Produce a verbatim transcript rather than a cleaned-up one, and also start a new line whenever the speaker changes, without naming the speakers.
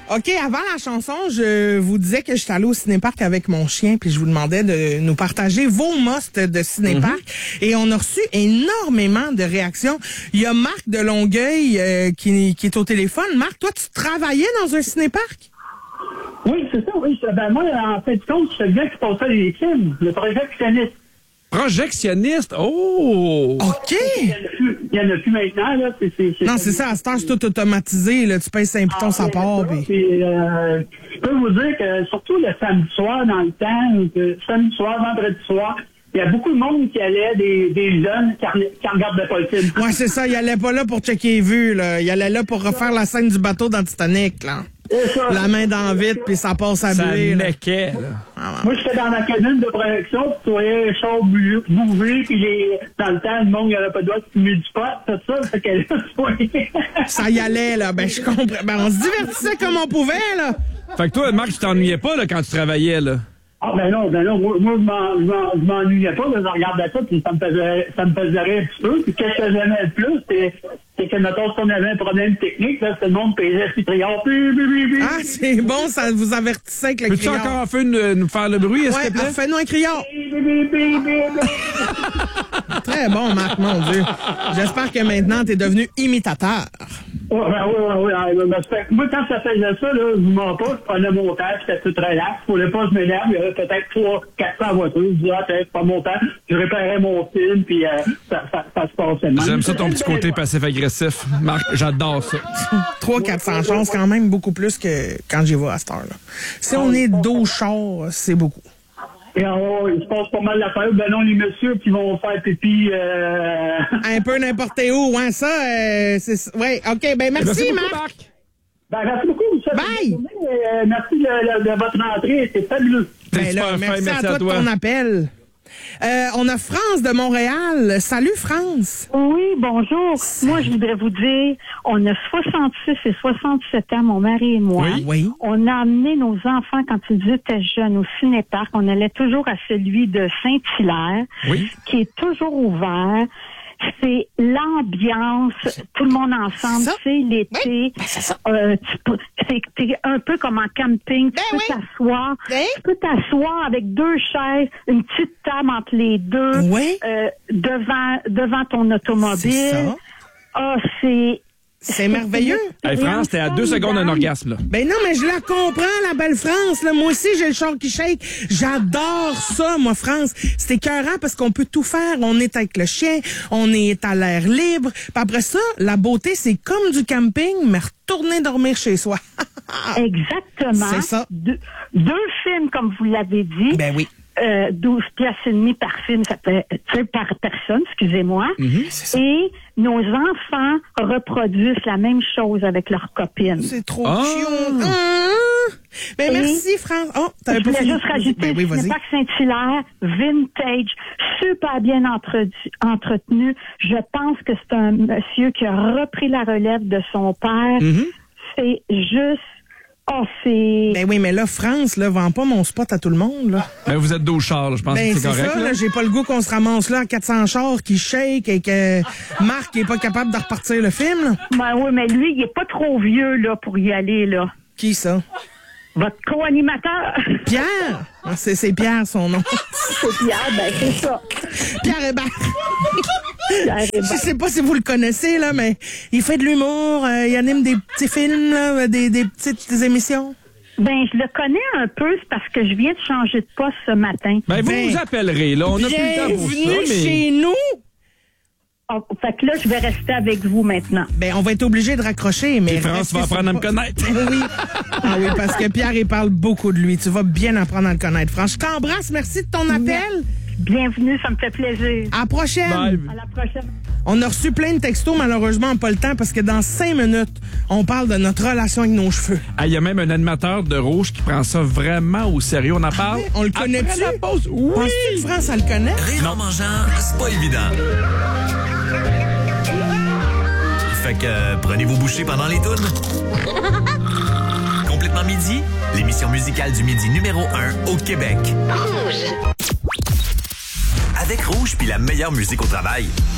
OK, avant la chanson, je vous disais que j'étais allée au cinéparc avec mon chien, puis je vous demandais de nous partager vos musts de cinéparc. Mm-hmm. Et on a reçu énormément de réactions. Il y a Marc de Longueuil euh, qui, qui est au téléphone. Marc, toi, tu travaillais dans un cinéparc?
Oui, c'est ça, oui. Ben, moi, en fait, compte, je suis le gars qui passait les films, le projectionniste.
Projectionniste? Oh!
OK!
Il n'y en a plus, il y en a plus maintenant, là. C'est, c'est, c'est
non, c'est ça, à cette heure, c'est tout automatisé, là. Tu payes cinq pitons, ah, ça part. Puis...
Puis, euh, je peux vous dire que, surtout le samedi soir, dans le temps, que, samedi soir, vendredi soir, il y a beaucoup de monde qui allait, des, des jeunes qui, qui regardaient pas le film.
Ouais, c'est ça, il allait pas là pour checker les vues, là. Il allait là pour refaire la scène du bateau dans Titanic, là. La main dans vite, puis ça passe à buer.
Ça nequait, là.
Ah, ouais. Moi, j'étais dans la cabine de projection, puis tu voyais les chars bouger, puis les... dans le temps, le monde, il n'avait pas le droit de fumer du pot, tout ça, fait que là, tu voyais...
Ça y allait, là, ben je comprends. Ben, on se divertissait comme on pouvait, là.
Fait que toi, Marc, tu t'ennuyais pas, là, quand tu travaillais, là?
Ah, ben non, ben non, moi, moi je m'ennuyais pas, je regardais ça, puis ça me faisait, ça me faisait rire un petit peu, puis qu'est-ce que j'aimais le plus, c'est, c'est que, mettons, si on avait un problème technique, là, tout le monde payait ses triards.
Ah, c'est bon, ça vous avertissait avec le
Peux-tu
criard.
encore faire une, nous faire le bruit, est-ce
ouais,
que te plaît?
fais-nous un criard. Très bon, Marc, mon Dieu. J'espère que maintenant, t'es devenu imitateur.
Oui, oui, oui. Moi, quand ça faisait ça, là, je m'en pas, je prenais mon temps, j'étais tout relax. Pour le pas, je m'énerve, il y avait peut-être trois, quatre cents voitures. Je disais, ah, c'est pas mon temps. Je réparais mon film, puis euh, ça, ça, ça se passait mal.
J'aime ça, ton petit côté passif-agressif. Marc, j'adore ça.
trois quatre cents chances, quand même, beaucoup plus que quand j'y vais à cette heure-là. Si on est douze chars, c'est beaucoup.
Et oh, il se passe pas mal d'affaires. Ben non, les messieurs qui vont faire pipi... Euh...
Un peu n'importe où, ouais, ça, euh, c'est... Ouais, OK, ben merci,
merci
Marc.
beaucoup, Marc.
Ben, merci beaucoup. Ça
Bye!
journée, euh, merci de, de, de votre entrée, c'est fabuleux.
Ben là, merci, merci à toi, à toi de ton appel. Euh, on a France de Montréal. Salut, France.
Oui, bonjour. Moi, je voudrais vous dire, on a soixante-six et soixante-sept ans, mon mari et moi.
Oui. oui.
On a amené nos enfants, quand ils étaient jeunes, au cinéparc. On allait toujours à celui de Saint-Hilaire,
oui.
qui est toujours ouvert. C'est l'ambiance, tout le monde ensemble,
ça?
c'est l'été.
Oui, ben c'est ça.
Euh, tu peux, c'est t'es un peu comme en camping. Tu
ben
peux
oui.
t'asseoir.
Ben.
Tu peux t'asseoir avec deux chaises, une petite table entre les deux,
oui.
euh, devant devant ton automobile.
C'est ça.
Ah, c'est
C'est merveilleux.
Hey, France, t'es à deux secondes d'un orgasme, là.
Ben non, mais je la comprends, la belle France. Là. Moi aussi, j'ai le char qui shake. J'adore ça, moi, France. C'est écœurant parce qu'on peut tout faire. On est avec le chien, on est à l'air libre. Puis après ça, la beauté, c'est comme du camping, mais retourner dormir chez soi.
Exactement.
C'est ça.
Deux, deux films, comme vous l'avez dit.
Ben oui.
Euh, douze piastres et demi par film, ça fait, par personne, excusez-moi.
Mm-hmm, c'est ça.
Et nos enfants reproduisent la même chose avec leurs copines.
C'est trop
Ah.
cute. Ah. Ben
Et
merci, France. Oh, t'avais
Je
pas
voulais
fini.
juste rajouter,
Ben oui, vas-y.
le parc Saint-Hilaire, vintage, super bien entre- entretenu. Je pense que c'est un monsieur qui a repris la relève de son père.
Mm-hmm.
C'est juste... Oh, c'est...
Ben oui, mais là, France, là, vend pas mon spot à tout le monde, là.
Ben, vous êtes douze chars, là. Je pense
Ben,
que
c'est
c'est correct,
ça,
là.
là. J'ai pas le goût qu'on se ramasse là à quatre cents chars qui shake et que Marc est pas capable de repartir le film, là.
Ben oui, mais lui, il est pas trop vieux, là, pour y aller, là.
Qui, ça?
Votre co-animateur.
Pierre! Ah, c'est, c'est Pierre, son nom.
C'est Pierre, ben c'est ça.
Pierre Hébert.
Pierre Hébert.
Je sais pas si vous le connaissez, là, mais il fait de l'humour, euh, il anime des petits films, là, des, des petites des émissions.
Ben, je le connais un peu, c'est parce que je viens de changer de poste ce matin.
Ben, vous
Ben,
nous appellerez, là. On a plus le temps pour ça,
Bienvenue
mais...
chez nous!
Oh, fait que là, je vais rester avec vous maintenant.
Ben, on va être obligé de raccrocher, mais...
Puis France va
restez
apprendre à me
sur-
connaître.
Oui. Ah oui, parce que Pierre, il parle beaucoup de lui. Tu vas bien apprendre à le connaître. France, je t'embrasse. Merci de ton appel.
Bienvenue, ça me fait plaisir.
À la prochaine.
Bye.
À la prochaine.
On a reçu plein de textos, malheureusement, on n'a pas le temps parce que dans cinq minutes, on parle de notre relation avec nos cheveux.
Ah, il y a même un animateur de Rouge qui prend ça vraiment au sérieux. On en parle.
On le
après
connaît-tu?
la pause. Oui.
Penses-tu que France, elle le connaît?
Rire en mangeant, c'est pas évident. Fait que euh, prenez vos bouchées pendant les tunes. Complètement midi, l'émission musicale du midi numéro un au Québec. Rouge. Avec Rouge puis la meilleure musique au travail.